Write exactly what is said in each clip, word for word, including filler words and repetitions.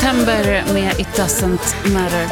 September med It Doesn't Matter.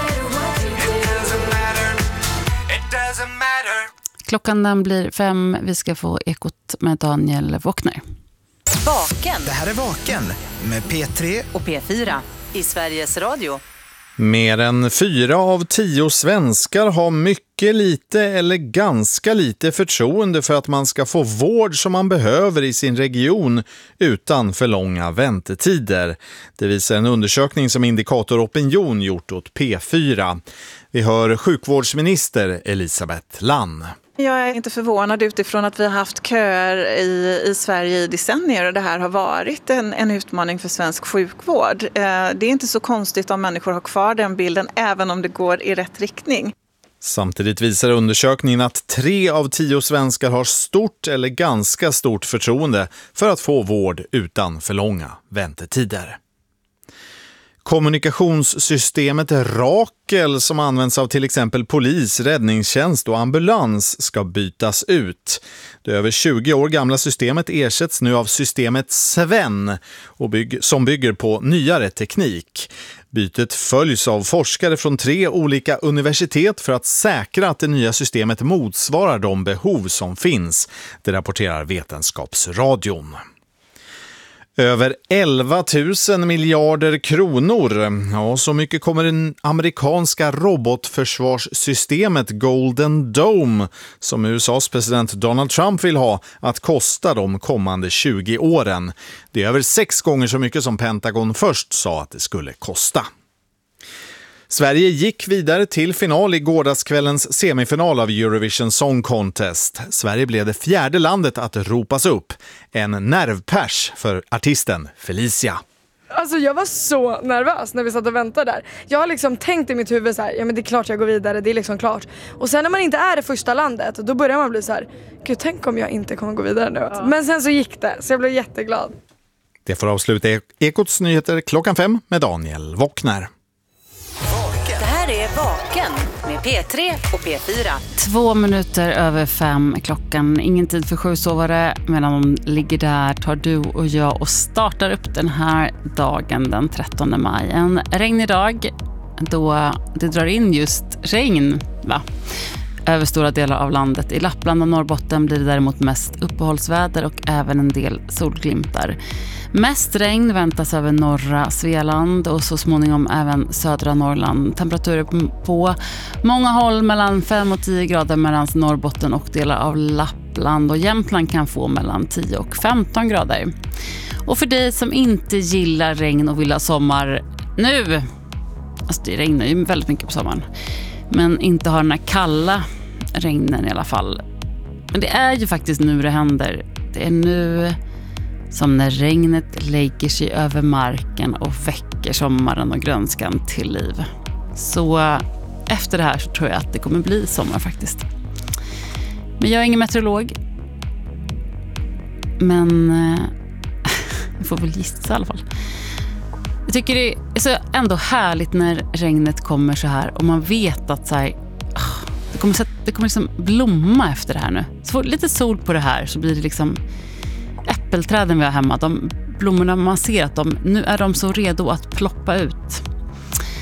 Klockan den blir fem. Vi ska få Ekot med Daniel Wåkner. Vaken. Det här är Vaken med P tre och P fyra i Sveriges Radio. Mer än fyra av tio svenskar har mycket lite eller ganska lite förtroende för att man ska få vård som man behöver i sin region utan för långa väntetider. Det visar en undersökning som Indikator Opinion gjort åt P fyra. Vi hör sjukvårdsminister Elisabeth Lann. Jag är inte förvånad utifrån att vi har haft köer i, i Sverige i decennier och det här har varit en, en utmaning för svensk sjukvård. Eh, det är inte så konstigt om människor har kvar den bilden även om det går i rätt riktning. Samtidigt visar undersökningen att tre av tio svenskar har stort eller ganska stort förtroende för att få vård utan för långa väntetider. Kommunikationssystemet Rakel som används av till exempel polis, räddningstjänst och ambulans ska bytas ut. Det över tjugo år gamla systemet ersätts nu av systemet Sven och bygg- som bygger på nyare teknik. Bytet följs av forskare från tre olika universitet för att säkra att det nya systemet motsvarar de behov som finns. Det rapporterar Vetenskapsradion. Över elva tusen miljarder kronor. Ja, så mycket kommer det amerikanska robotförsvarssystemet Golden Dome, som U S A:s president Donald Trump vill ha, att kosta de kommande tjugo åren. Det är över sex gånger så mycket som Pentagon först sa att det skulle kosta. Sverige gick vidare till final i gårdagskvällens semifinal av Eurovision Song Contest. Sverige blev det fjärde landet att ropas upp. En nervpärs för artisten Felicia. Alltså jag var så nervös när vi satt och väntade där. Jag har liksom tänkt i mitt huvud så här, ja men det är klart jag går vidare, det är liksom klart. Och sen när man inte är det första landet, då börjar man bli så här, gud tänk om jag inte kommer gå vidare nu. Ja. Men sen så gick det, så jag blev jätteglad. Det får avsluta Ekots nyheter klockan fem med Daniel Wåkner. Det här är Vaken med P tre och P fyra. Två minuter över fem klockan. Ingen tid för sjusovare. Medan de ligger där tar du och jag och startar upp den här dagen den trettonde maj. En regnig dag då det drar in just regn, va? Över stora delar av landet. I Lappland och Norrbotten blir det däremot mest uppehållsväder och även en del solglimtar. Mest regn väntas över norra Svealand och så småningom även södra Norrland. Temperaturer på många håll mellan fem och tio grader medan Norrbotten och delar av Lappland och Jämtland kan få mellan tio och femton grader. Och för dig som inte gillar regn och vill ha sommar nu, alltså det regnar ju väldigt mycket på sommaren, men inte har den här kalla regnen i alla fall. Men det är ju faktiskt nu det händer. Det är nu som när regnet lägger sig över marken och väcker sommaren och grönskan till liv. Så efter det här så tror jag att det kommer bli sommar faktiskt. Men jag är ingen meteorolog. Men jag får väl gissa i alla fall. Jag tycker det är så ändå härligt när regnet kommer så här och man vet att så här, det kommer, det kommer liksom blomma efter det här nu. Så får lite sol på det här så blir det liksom äppelträden vi har hemma, de blommorna, man ser att de, nu är de så redo att ploppa ut.